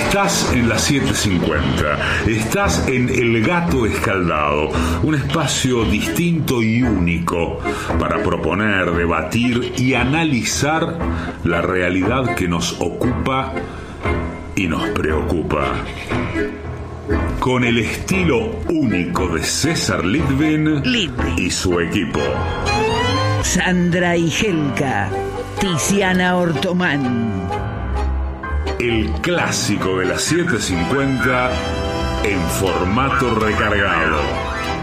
Estás en la 750, estás en El Gato Escaldado, un espacio distinto y único para proponer, debatir y analizar la realidad que nos ocupa y nos preocupa. Con el estilo único de César Litvin y su equipo. Sandra Igelka, Tiziana Ortomán. El clásico de la 750 en formato recargado.